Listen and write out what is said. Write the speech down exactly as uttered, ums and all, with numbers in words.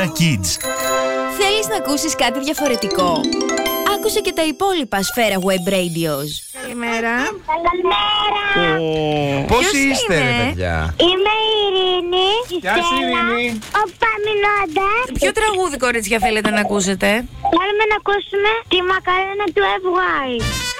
Kids. Θέλεις να ακούσεις κάτι διαφορετικό? Άκουσε και τα υπόλοιπα Σφαίρα Web Radios. Καλημέρα. Καλημέρα. Πώς Ποιος είστε, είναι? ρε παιδιά? Είμαι η Ειρήνη. Η Γεια σου, Στέλλα, Ειρήνη. Ο Παμινώντας. Ποιο τραγούδι, κορίτσια, θέλετε να ακούσετε? Θέλουμε να ακούσουμε τη μακαρένα του F Y.